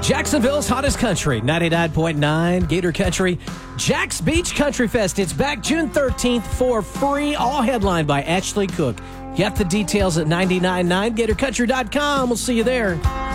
Jacksonville's hottest country, 99.9 Gator Country. Jack's Beach Country Fest. It's back June 13th for free, all headlined by Ashley Cook. Get the details at 999gatorcountry.com. We'll see you there.